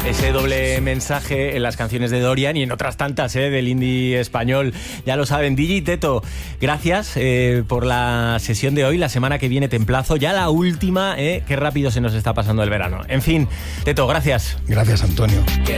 Ese doble mensaje en las canciones de Dorian y en otras tantas del indie español. Ya lo saben, DJ y Teto, gracias por la sesión de hoy. La semana que viene te emplazo, ya la última, qué rápido se nos está pasando el verano. En fin, Teto, gracias. Gracias, Antonio.